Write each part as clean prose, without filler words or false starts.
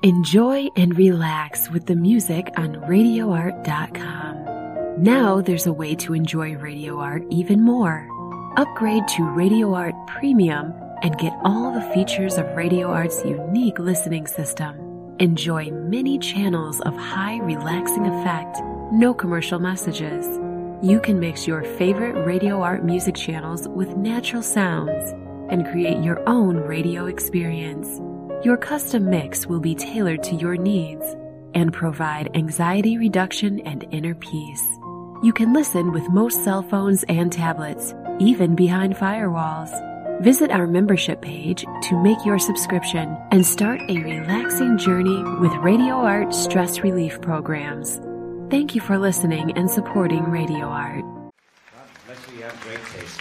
Enjoy and relax with the music on RadioArt.com. Now there's a way to enjoy Radio Art even more. Upgrade to Radio Art Premium and get all the features of Radio Art's unique listening system. Enjoy many channels of high relaxing effect, no commercial messages. You can mix your favorite Radio Art music channels with natural sounds and create your own radio experience. Your custom mix will be tailored to your needs and provide anxiety reduction and inner peace. You can listen with most cell phones and tablets, even behind firewalls. Visit our membership page to make your subscription and start a relaxing journey with Radio Art stress relief programs. Thank you for listening and supporting Radio Art. God bless you, you have great taste.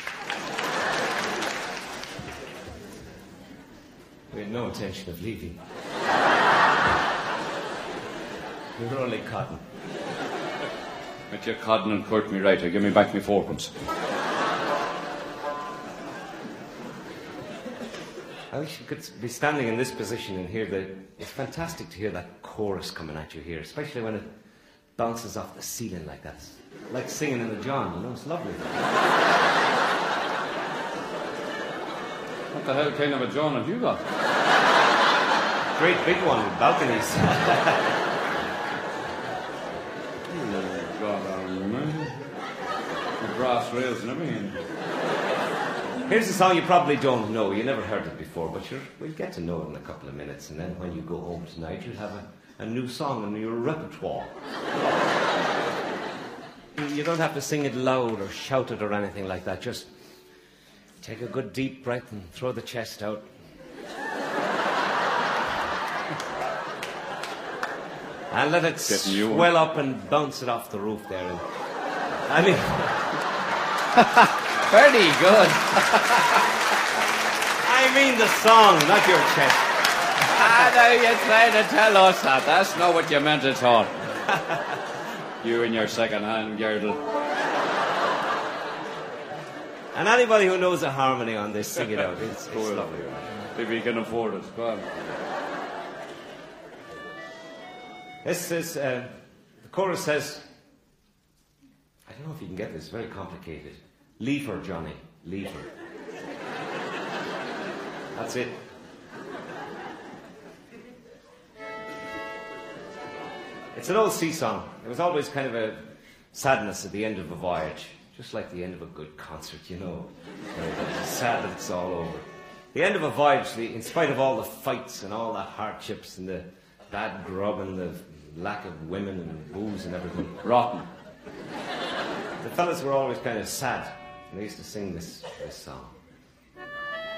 We had no intention of leaving. We were only cotton. Met your cotton and court me right. Give me back me fourpence. I wish you could be standing in this position and hear it's fantastic to hear that chorus coming at you here, especially when it bounces off the ceiling like that. It's like singing in the John, you know, it's lovely. What the hell kind of a John have you got? Great big one with balconies. God, the brass rails and everything. Here's a song you probably don't know. You never heard it before, but we'll get to know it in a couple of minutes. And then when you go home tonight, you'll have a new song in your repertoire. You don't have to sing it loud or shout it or anything like that. Just take a good deep breath and throw the chest out. And let it swell up and bounce it off the roof there. And, I mean... Very good. I mean the song, not your chest. Now you're trying to tell us that. That's not what you meant at all. You and your second-hand girdle. And anybody who knows a harmony on this, sing it out. It's lovely. If you can afford it. Go on. This is, the chorus says, I don't know if you can get this, very complicated. Leave her, Johnny, leave her. That's it. It's an old sea song. It was always kind of a sadness at the end of a voyage, just like the end of a good concert, you know. It's sad that it's all over. The end of a voyage, in spite of all the fights and all the hardships and the bad grub and the lack of women and booze and everything, rotten. The fellas were always kind of sad, and they used to sing this song.